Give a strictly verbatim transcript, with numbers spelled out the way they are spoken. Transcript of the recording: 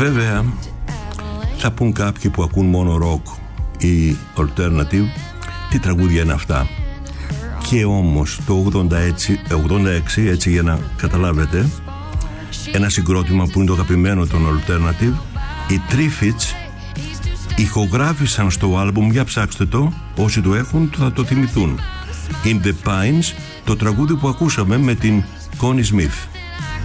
Βέβαια, θα πουν κάποιοι που ακούν μόνο rock ή alternative, τι τραγούδια είναι αυτά. Και όμως το ογδόντα έξι, έτσι για να καταλάβετε, ένα συγκρότημα που είναι το αγαπημένο των alternative, οι Triffids, ηχογράφησαν στο άλμπουμ, για ψάξτε το, όσοι το έχουν θα το θυμηθούν, In the Pines, το τραγούδι που ακούσαμε με την Connie Smith.